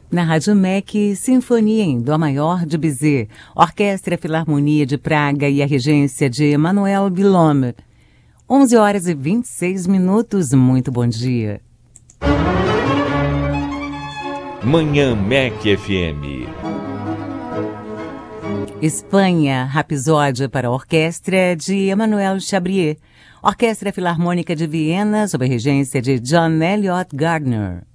Na Rádio MEC, Sinfonia em Dó Maior de Bizet, Orquestra Filarmonia de Praga e a regência de Emmanuel Bilome. 11h26. Muito bom dia. Manhã MEC FM. Espanha, Rapsódia para a orquestra de Emmanuel Chabrier. Orquestra Filarmônica de Viena, sob a regência de John Elliott Gardner.